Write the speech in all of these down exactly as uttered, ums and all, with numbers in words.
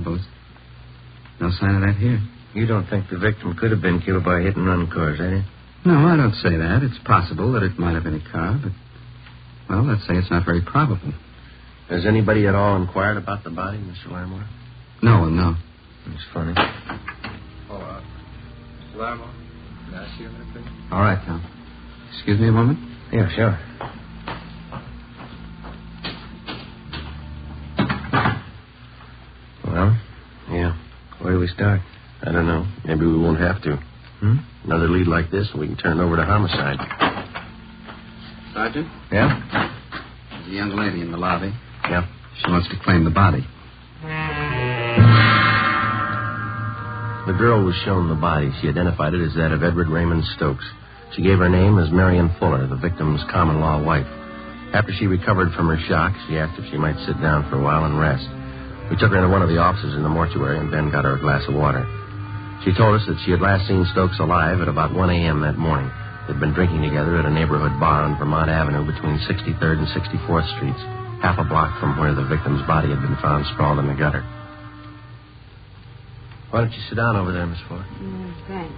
suppose. No sign of that here. You don't think the victim could have been killed by hit-and-run cars, eh? No, I don't say that. It's possible that it might have been a car, but, well, let's say it's not very probable. Has anybody at all inquired about the body, Mister Larimore? No one, no. It's funny. Oh, uh, Mister Larimore, may I see you a minute, please? All right, Tom. Excuse me a moment. Yeah, sure. Well, yeah. Where do we start? I don't know. Maybe we won't have to. Hmm? Another lead like this, and we can turn it over to homicide. Sergeant? Yeah? There's a young lady in the lobby. Yeah. She wants to claim the body. The girl was shown the body. She identified it as that of Edward Raymond Stokes. She gave her name as Marion Fuller, the victim's common-law wife. After she recovered from her shock, she asked if she might sit down for a while and rest. We took her into one of the offices in the mortuary, and Ben got her a glass of water. She told us that she had last seen Stokes alive at about one a.m. that morning. They'd been drinking together at a neighborhood bar on Vermont Avenue between sixty-third and sixty-fourth Streets, half a block from where the victim's body had been found sprawled in the gutter. Why don't you sit down over there, Miss Fuller? Mm, thanks.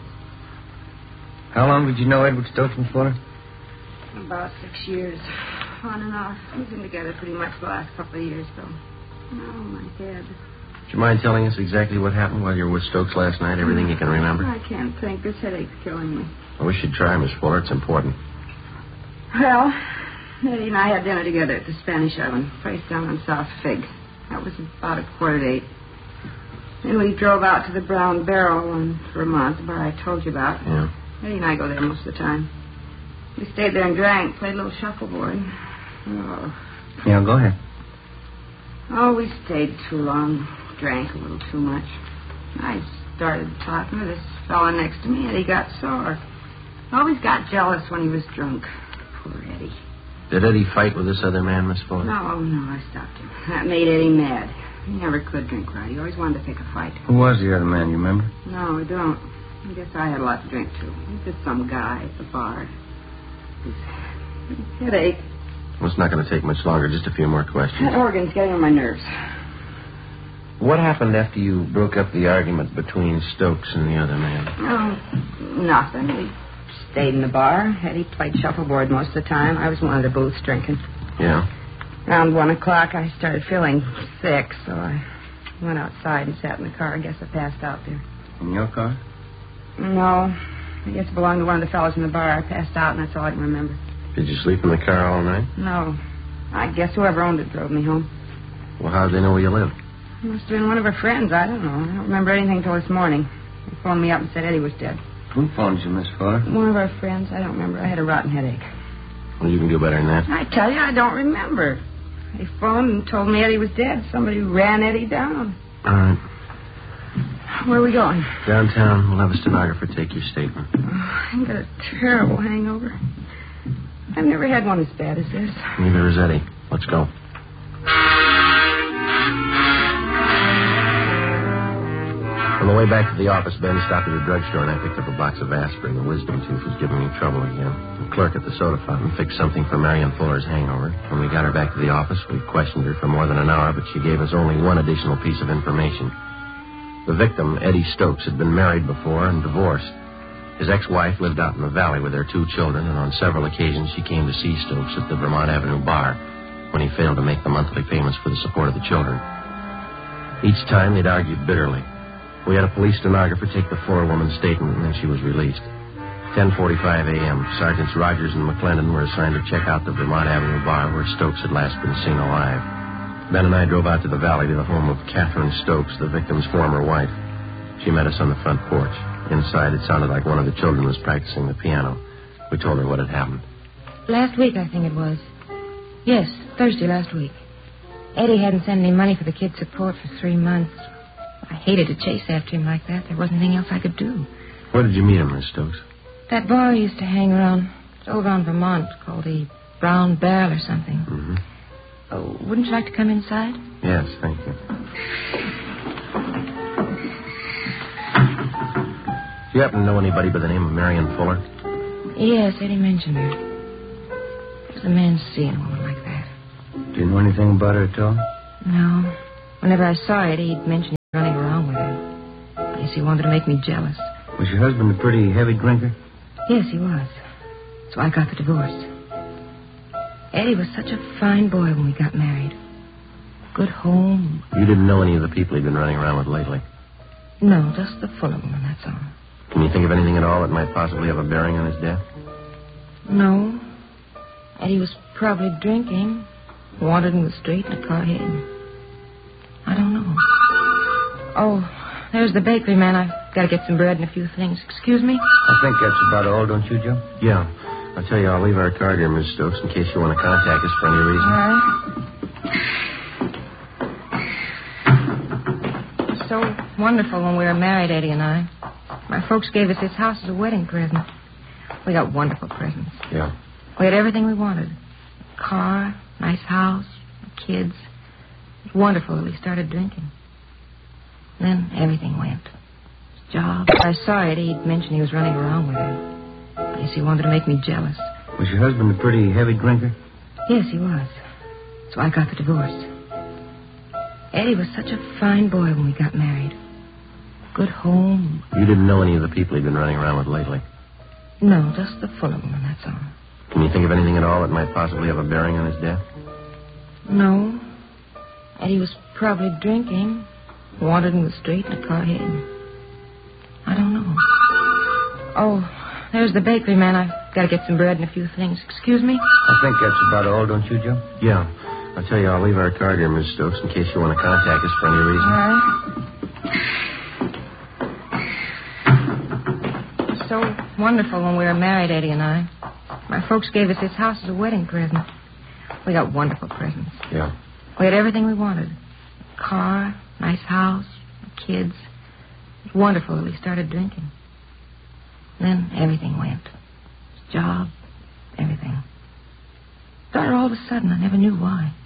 How long did you know Edward Stokes, Miss Fuller? About six years. On and off. We've been together pretty much the last couple of years, though. Oh, my head. Would you mind telling us exactly what happened while you were with Stokes last night? Everything you can remember? I can't think. This headache's killing me. I wish you'd try, Miss Fuller. It's important. Well, Eddie and I had dinner together at the Spanish Oven, place down on South Fig. That was about a quarter to eight. Then we drove out to the Brown Barrel in Vermont, the bar I told you about. Yeah. Eddie and I go there most of the time. We stayed there and drank, played a little shuffleboard. Oh. Yeah, go ahead. Oh, we stayed too long. Drank a little too much. I started talking to this fella next to me, and he got sore. Always got jealous when he was drunk. Poor Eddie. Did Eddie fight with this other man, Miss Fuller? No, no, I stopped him. That made Eddie mad. He never could drink right. He always wanted to pick a fight. Who was the other man, you remember? No, I don't. I guess I had a lot to drink, too. He's just some guy at the bar. His headache. Well, it's not going to take much longer. Just a few more questions. That organ's getting on my nerves. What happened after you broke up the argument between Stokes and the other man? Oh, nothing. We stayed in the bar. Eddie played shuffleboard most of the time. I was one of the booths drinking. Yeah? Around one o'clock, I started feeling sick, so I went outside and sat in the car. I guess I passed out there. In your car? No. I guess it belonged to one of the fellows in the bar. I passed out, and that's all I can remember. Did you sleep in the car all night? No. I guess whoever owned it drove me home. Well, how did they know where you lived? It must have been one of her friends. I don't know. I don't remember anything until this morning. They phoned me up and said Eddie was dead. Who phoned you, Miss Fuller? One of our friends. I don't remember. I had a rotten headache. Well, you can do better than that. I tell you, I don't remember. They phoned and told me Eddie was dead. Somebody ran Eddie down. All right. Where are we going? Downtown. We'll have a stenographer take your statement. Oh, I've got a terrible hangover. I've never had one as bad as this. Neither has Eddie. Let's go. On the way back to the office, Ben stopped at a drugstore and I picked up a box of aspirin. The wisdom tooth was giving me trouble again. The clerk at the soda fountain fixed something for Marion Fuller's hangover. When we got her back to the office, we questioned her for more than an hour, but she gave us only one additional piece of information. The victim, Eddie Stokes, had been married before and divorced. His ex-wife lived out in the valley with their two children, and on several occasions she came to see Stokes at the Vermont Avenue bar when he failed to make the monthly payments for the support of the children. Each time they'd argued bitterly. We had a police stenographer take the Fuller woman's statement, and then she was released. ten forty-five a.m., Sergeants Rogers and McClendon were assigned to check out the Vermont Avenue bar where Stokes had last been seen alive. Ben and I drove out to the valley to the home of Catherine Stokes, the victim's former wife. She met us on the front porch. Inside, it sounded like one of the children was practicing the piano. We told her what had happened. Last week, I think it was. Yes, Thursday last week. Eddie hadn't sent any money for the kid's support for three months. I hated to chase after him like that. There wasn't anything else I could do. Where did you meet him, Miss Stokes? That bar he used to hang around. It's over on Vermont, called the Brown Barrel or something. Mm-hmm. Oh, wouldn't you like to come inside? Yes, thank you. Do you happen to know anybody by the name of Marion Fuller? Yes, Eddie mentioned her. There's a man seeing a woman like that. Do you know anything about her at all? No. Whenever I saw Eddie, he'd mention running around with her. I guess he wanted to make me jealous. Was your husband a pretty heavy drinker? Yes, he was. So I got the divorce. Eddie was such a fine boy when we got married. Good home. You didn't know any of the people he'd been running around with lately? No, just the Fulham, and that's all. Can you think of anything at all that might possibly have a bearing on his death? No. Eddie was probably drinking. Wandered in the street in a car hit him. I don't know. Oh, there's the bakery man. I've got to get some bread and a few things. Excuse me? I think that's about all, don't you, Joe? Yeah. I'll tell you, I'll leave our card here, Miss Stokes, in case you want to contact us for any reason. All right. So wonderful when we were married, Eddie and I. My folks gave us this house as a wedding present. We got wonderful presents. Yeah. We had everything we wanted. A car, nice house, kids. It was wonderful that we started drinking. Then everything went. His job. I saw Eddie. He'd mentioned he was running around with her. I guess he wanted to make me jealous. Was your husband a pretty heavy drinker? Yes, he was. So I got the divorce. Eddie was such a fine boy when we got married. Good home. You didn't know any of the people he'd been running around with lately? No, just the Fulham, and that's all. Can you think of anything at all that might possibly have a bearing on his death? No. Eddie was probably drinking. Wandered in the street in a car hit him. I don't know. Oh, there's the bakery man. I've got to get some bread and a few things. Excuse me? I think that's about all, don't you, Joe? Yeah. I'll tell you, I'll leave our card here, Miss Stokes, in case you want to contact us for any reason. All right. So wonderful when we were married, Eddie and I. My folks gave us this house as a wedding present. We got wonderful presents. Yeah. We had everything we wanted. A car, nice house, kids. It was wonderful that we started drinking. Then everything went. His job, everything. Started all of a sudden. I never knew why.